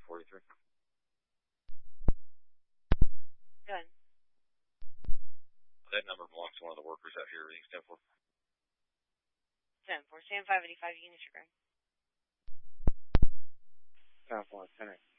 43. Good. That number belongs to one of the workers out here. Everything's 10-4. 10-4. Stand 585, units, you're good. 10-4, 10-8.